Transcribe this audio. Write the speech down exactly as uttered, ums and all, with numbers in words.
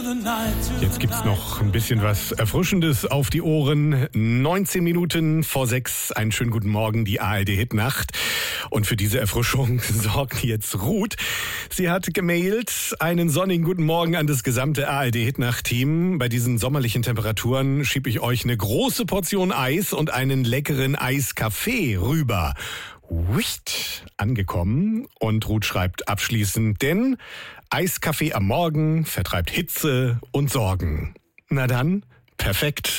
Jetzt gibt's noch ein bisschen was Erfrischendes auf die Ohren. neunzehn Minuten vor sechs. Einen schönen guten Morgen, die A R D-Hitnacht. Und für diese Erfrischung sorgt jetzt Ruth. Sie hat gemailt, einen sonnigen guten Morgen an das gesamte A R D-Hitnacht-Team. Bei diesen sommerlichen Temperaturen schiebe ich euch eine große Portion Eis und einen leckeren Eiskaffee rüber. Wicht, angekommen. Und Ruth schreibt abschließend, denn Eiskaffee am Morgen vertreibt Hitze und Sorgen. Na dann, perfekt.